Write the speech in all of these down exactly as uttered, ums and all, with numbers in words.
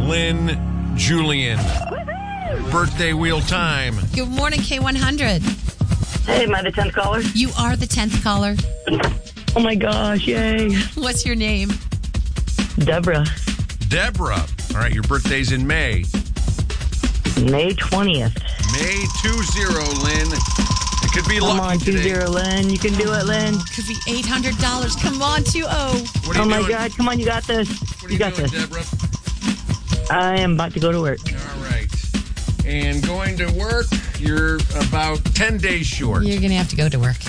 Lynn Julian. Birthday wheel time. Good morning, K one hundred. Hey, am I the tenth caller? You are the tenth caller. Oh my gosh, yay. What's your name? Deborah. Deborah. All right, your birthday's in May. May twentieth. May two zero, Lynn. It could be Come lucky on, today. two zero, Lynn. You can do it, Lynn. Could be eight hundred dollars. Come on, two oh. What are you Oh my doing? God, come on, you got this. What are you, you got doing, this. Deborah? I am about to go to work. All right. And going to work, you're about ten days short. You're going to have to go to work.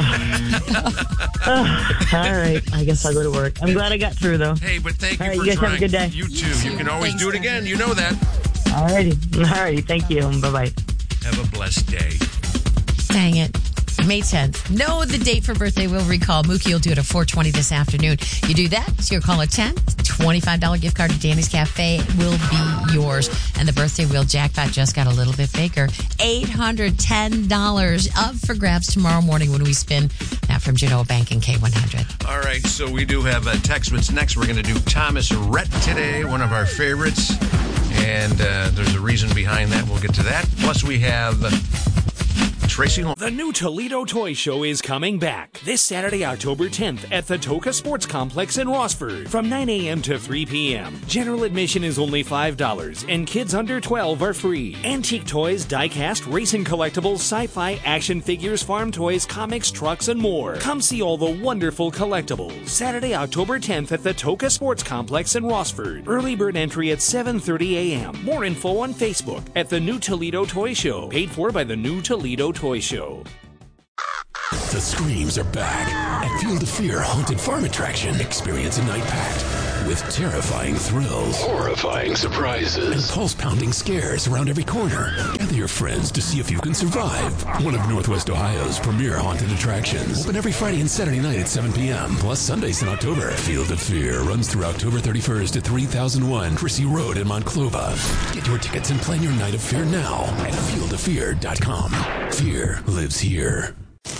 Oh, all right, I guess I'll go to work. I'm glad I got through, though. Hey, but thank you All right, for you guys trying. have a good day. You too. You can always Thanks, do it Deborah. again. You know that. All righty. All righty, thank you. Bye-bye. Have a blessed day. Dang it. May tenth. Know the date for birthday. We'll recall. Mookie will do it at four twenty this afternoon. You do that, so you'll call it ten. twenty-five dollars gift card to Danny's Cafe will be yours. And the birthday wheel jackpot just got a little bit bigger. eight hundred ten dollars up for grabs tomorrow morning when we spin that from Genoa Bank and K one hundred. All right, so we do have a text. What's next? We're going to do Thomas Rhett today, one of our favorites. And uh, there's a reason behind that. We'll get to that. Plus, we have Tracy Long. The new Toledo Toy Show is coming back this Saturday, October tenth at the Toca Sports Complex in Rossford from nine a.m. to three p.m. General admission is only five dollars and kids under twelve are free. Antique toys, die-cast, racing collectibles, sci-fi, action figures, farm toys, comics, trucks, and more. Come see all the wonderful collectibles. Saturday, October tenth at the Toca Sports Complex in Rossford. Early bird entry at seven thirty a.m. More info on Facebook at the New Toledo Toy Show. Paid for by the New Toledo Toy Show. The screams are back at Field of Fear Haunted Farm Attraction. Experience a night packed with terrifying thrills, horrifying surprises, and pulse-pounding scares around every corner. Gather your friends to see if you can survive one of Northwest Ohio's premier haunted attractions. Open every Friday and Saturday night at seven p.m. plus Sundays in October. Field of Fear runs through October thirty-first at three thousand one Crissy Road in Monclova. Get your tickets and plan your night of fear now at field of fear dot com. Fear lives here.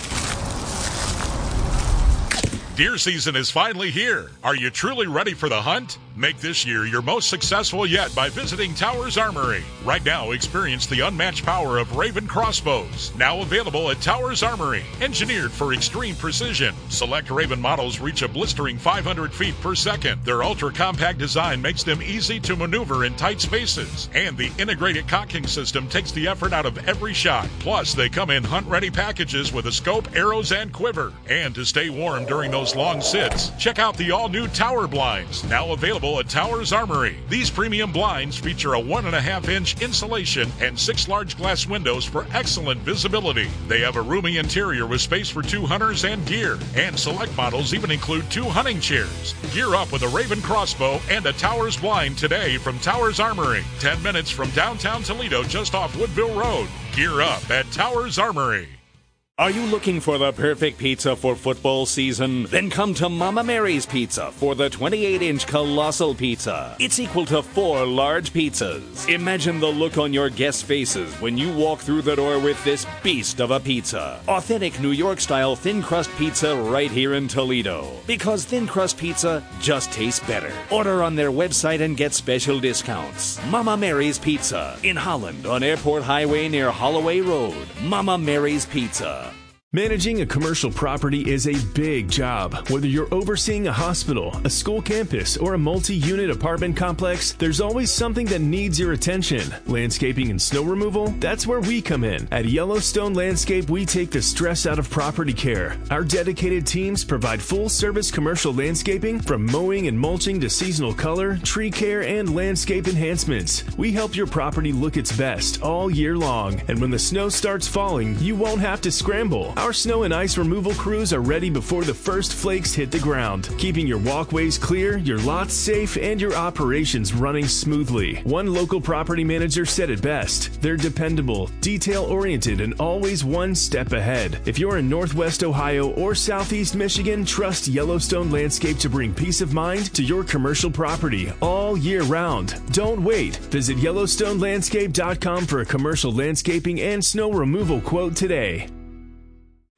Deer season is finally here. Are you truly ready for the hunt? Make this year your most successful yet by visiting Towers Armory. Right now, experience the unmatched power of Raven crossbows. Now available at Towers Armory. Engineered for extreme precision. Select Raven models reach a blistering five hundred feet per second. Their ultra-compact design makes them easy to maneuver in tight spaces. And the integrated cocking system takes the effort out of every shot. Plus, they come in hunt-ready packages with a scope, arrows, and quiver. And to stay warm during those long sits, check out the all-new Tower Blinds. Now available at Towers Armory. These premium blinds feature a one and a half inch insulation and six large glass windows for excellent visibility. They have a roomy interior with space for two hunters and gear. And select models even include two hunting chairs. Gear up with a Raven crossbow and a Towers blind today from Towers Armory. ten minutes from downtown Toledo, just off Woodville Road. Gear up at Towers Armory. Are you looking for the perfect pizza for football season? Then come to Mama Mary's Pizza for the twenty-eight inch colossal pizza. It's equal to four large pizzas. Imagine the look on your guests' faces when you walk through the door with this beast of a pizza. Authentic New York-style thin crust pizza right here in Toledo. Because thin crust pizza just tastes better. Order on their website and get special discounts. Mama Mary's Pizza in Holland on Airport Highway near Holloway Road. Mama Mary's Pizza. Managing a commercial property is a big job. Whether you're overseeing a hospital, a school campus, or a multi-unit apartment complex, there's always something that needs your attention. Landscaping and snow removal? That's where we come in. At Yellowstone Landscape, we take the stress out of property care. Our dedicated teams provide full-service commercial landscaping, from mowing and mulching to seasonal color, tree care, and landscape enhancements. We help your property look its best all year long. And when the snow starts falling, you won't have to scramble. Our snow and ice removal crews are ready before the first flakes hit the ground, keeping your walkways clear, your lots safe, and your operations running smoothly. One local property manager said it best: they're dependable, detail-oriented, and always one step ahead. If you're in Northwest Ohio or Southeast Michigan, trust Yellowstone Landscape to bring peace of mind to your commercial property all year round. Don't wait. Visit Yellowstone Landscape dot com for a commercial landscaping and snow removal quote today.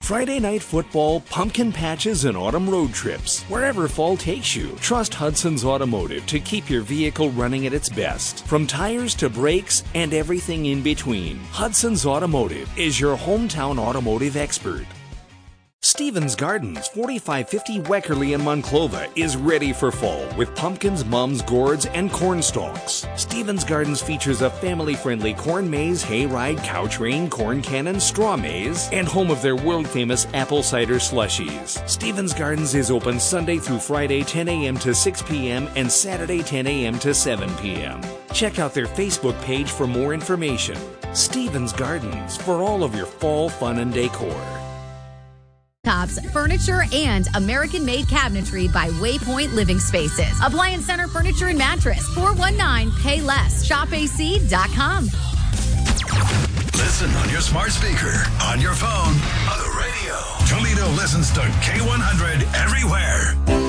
Friday night football, pumpkin patches, and autumn road trips. Wherever fall takes you, trust Hudson's Automotive to keep your vehicle running at its best. From tires to brakes and everything in between, Hudson's Automotive is your hometown automotive expert. Stevens Gardens, forty-five fifty Weckerly in Monclova, is ready for fall with pumpkins, mums, gourds, and corn stalks. Stevens Gardens features a family-friendly corn maze, hayride, cow train, corn cannon, straw maze, and home of their world-famous apple cider slushies. Stevens Gardens is open Sunday through Friday, ten a.m. to six p.m. and Saturday, ten a.m. to seven p.m. Check out their Facebook page for more information. Stevens Gardens, for all of your fall fun and decor. Tops, furniture, and American-made cabinetry by Waypoint Living Spaces. Appliance Center Furniture and Mattress. four one nine, pay less. shop A C dot com. Listen on your smart speaker, on your phone, on the radio. Toledo listens to K one hundred everywhere.